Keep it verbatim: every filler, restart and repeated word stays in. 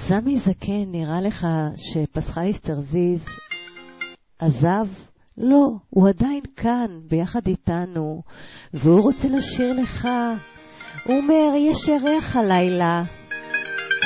סמי זקן, נראה לך שפסחאי סטרזיז עזב? לא, הוא עדיין כאן, ביחד איתנו, והוא רוצה לשיר לך. הוא אומר, יש ירח הלילה,